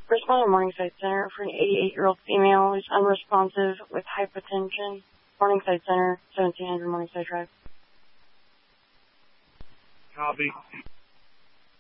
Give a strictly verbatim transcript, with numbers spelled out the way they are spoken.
Respond to Morningside Center for an eighty-eight-year-old female who's unresponsive with hypotension. Morningside Center, seventeen hundred Morningside Drive. Copy.